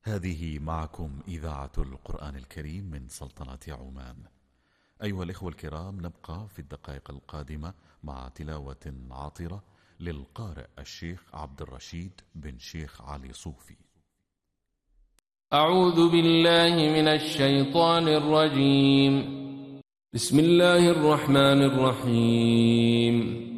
هذه معكم إذاعة القرآن الكريم من سلطنة عمان. أيها الإخوة الكرام، نبقى في الدقائق القادمة مع تلاوة عاطرة للقارئ الشيخ عبد الرشيد بن شيخ علي صوفي. أعوذ بالله من الشيطان الرجيم. بسم الله الرحمن الرحيم.